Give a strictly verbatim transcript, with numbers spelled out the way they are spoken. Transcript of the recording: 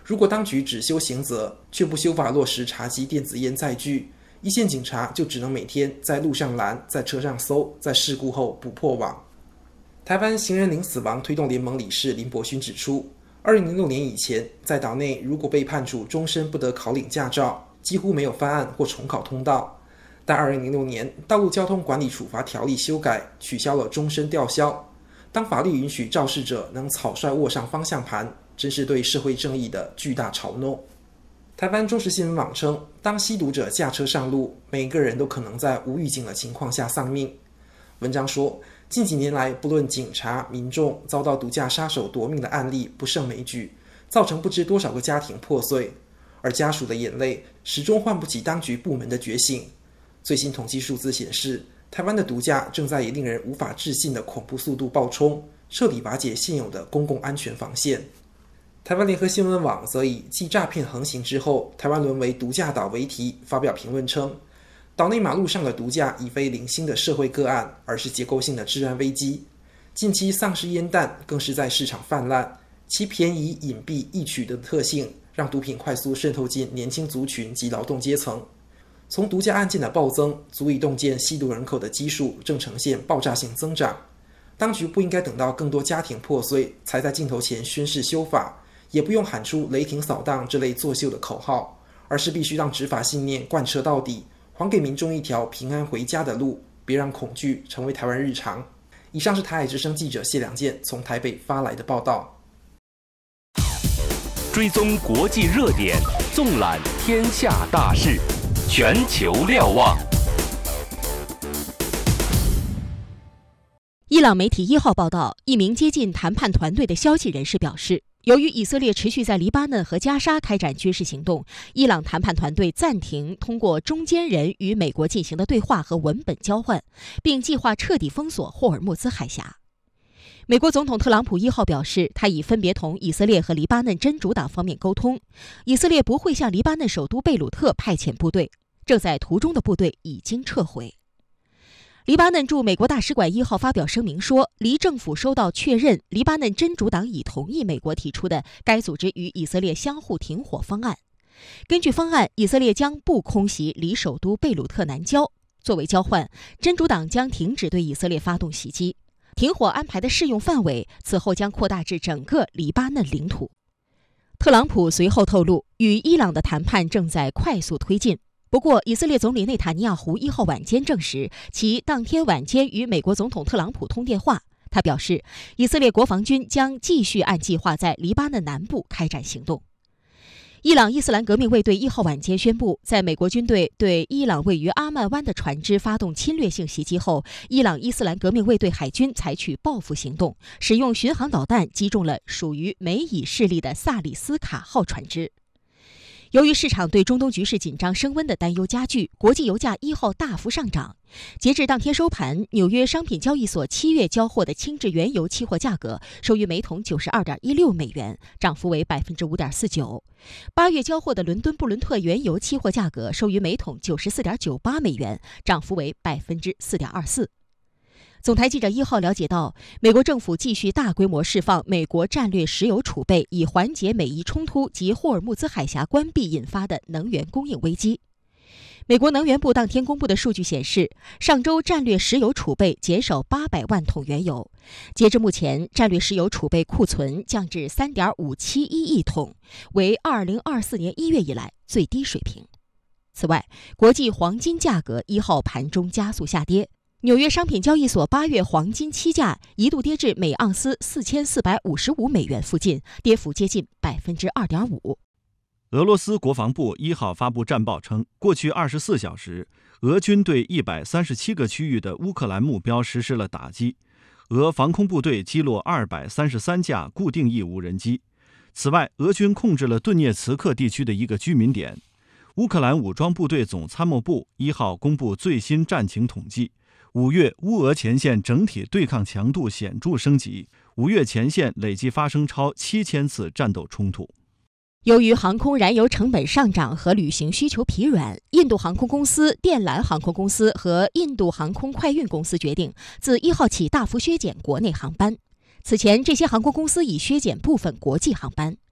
如果当局只修刑责，却不修法落实查缉电子烟载具，一线警察就只能每天在路上拦，在车上搜，在事故后捕破网。台湾行人零死亡推动联盟理事林伯勋指出，二零零六年以前，在岛内如果被判处终身不得考领驾照，几乎没有翻案或重考通道。但二零零六年道路交通管理处罚条例修改，取消了终身吊销。当法律允许肇事者能草率握上方向盘，真是对社会正义的巨大嘲弄。台湾中时新闻网称，当吸毒者驾车上路，每个人都可能在无预警的情况下丧命。文章说，近几年来，不论警察、民众遭到毒驾杀手夺命的案例不胜枚举，造成不知多少个家庭破碎，而家属的眼泪始终唤不起当局部门的觉醒。最新统计数字显示，台湾的毒驾正在以令人无法置信的恐怖速度暴冲，彻底瓦解现有的公共安全防线。台湾联合新闻网则以继诈骗横行之后，台湾沦为毒驾岛为题，发表评论称，岛内马路上的毒驾已非零星的社会个案，而是结构性的治安危机。近期丧尸烟弹更是在市场泛滥，其便宜、隐蔽、易取得的特性，让毒品快速渗透进年轻族群及劳动阶层。从毒驾案件的暴增，足以洞见吸毒人口的基数正呈现爆炸性增长。当局不应该等到更多家庭破碎，才在镜头前宣示修法，也不用喊出雷霆扫荡这类作秀的口号，而是必须让执法信念贯彻到底，还给民众一条平安回家的路，别让恐惧成为台湾日常。以上是台海之声记者谢良健从台北发来的报道。 追踪国际热点，纵览天下大事，全球瞭望。 伊朗媒体一号报道，一名接近谈判团队的消息人士表示，由于以色列持续在黎巴嫩和加沙开展军事行动，伊朗谈判团队暂停通过中间人与美国进行的对话和文本交换，并计划彻底封锁霍尔木兹海峡。美国总统特朗普一号表示，他已分别同以色列和黎巴嫩真主党方面沟通，以色列不会向黎巴嫩首都贝鲁特派遣部队，正在途中的部队已经撤回。黎巴嫩驻美国大使馆一号发表声明说，黎政府收到确认，黎巴嫩真主党已同意美国提出的该组织与以色列相互停火方案。根据方案，以色列将不空袭黎首都贝鲁特南郊，作为交换，真主党将停止对以色列发动袭击。停火安排的适用范围此后将扩大至整个黎巴嫩领土。特朗普随后透露，与伊朗的谈判正在快速推进。不过，以色列总理内塔尼亚胡一号晚间证实，其当天晚间与美国总统特朗普通电话。他表示，以色列国防军将继续按计划在黎巴嫩南部开展行动。伊朗伊斯兰革命卫队一号晚间宣布，在美国军队对伊朗位于阿曼湾的船只发动侵略性袭击后，伊朗伊斯兰革命卫队海军采取报复行动，使用巡航导弹击中了属于美以势力的萨里斯卡号船只。由于市场对中东局势紧张升温的担忧加剧，国际油价一号大幅上涨。截至当天收盘，纽约商品交易所七月交货的轻质原油期货价格收于每桶九十二点一六美元，涨幅为百分之五点四九。八月交货的伦敦布伦特原油期货价格收于每桶九十四点九八美元，涨幅为百分之四点二四。总台记者一号了解到，美国政府继续大规模释放美国战略石油储备，以缓解美伊冲突及霍尔木兹海峡关闭引发的能源供应危机。美国能源部当天公布的数据显示，上周战略石油储备减少八百万桶原油，截至目前，战略石油储备库存降至 三点五七一亿桶，为二零二四年一月以来最低水平。此外，国际黄金价格一号盘中加速下跌。纽约商品交易所八月黄金期价一度跌至每盎司四千四百五十五美元附近，跌幅接近百分之二点五。 俄罗斯国防部一号发布战报称，过去二十四小时，俄军对一百三十七个区域的乌克兰目标实施了打击。俄防空部队击落二百三十三架固定翼无人机。此外，俄军控制了顿涅茨克地区的一个居民点。乌克兰武装部队总参谋部一号公布最新战情统计。五月，乌俄前线整体对抗强度显著升级，五月前线累计发生超七千次战斗冲突。 由于航空燃油成本上涨和旅行需求疲软，印度航空公司、电缆航空公司和印度航空快运公司决定自一号起大幅削减国内航班。此前，这些航空公司已削减部分国际航班。